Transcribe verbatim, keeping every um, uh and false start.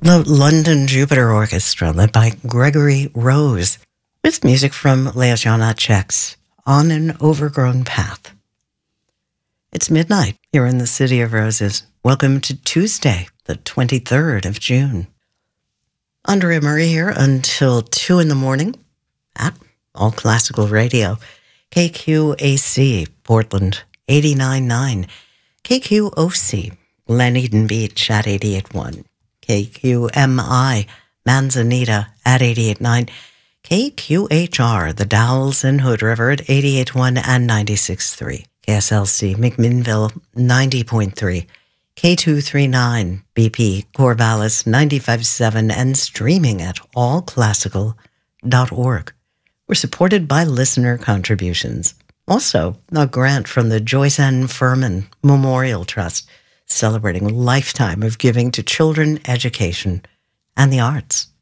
the London Jupiter Orchestra, led by Gregory Rose, with music from Leos Janáček's On an Overgrown Path. It's midnight here in the City of Roses. Welcome to Tuesday, the twenty-third of June. Andrea Murray here until two in the morning at All Classical Radio, K Q A C, Portland, eighty-nine point nine, K Q O C, Glen Eden Beach at eighty-eight point one, K Q M I, Manzanita at eighty-eight point nine, K Q H R, The Dalles and Hood River at eighty-eight point one and ninety-six point three, K S L C, McMinnville ninety point three, K two thirty-nine, B P, Corvallis ninety-five point seven, and streaming at all classical dot org. We're supported by listener contributions. Also, a grant from the Joyce N. Furman Memorial Trust, celebrating a lifetime of giving to children, education, and the arts.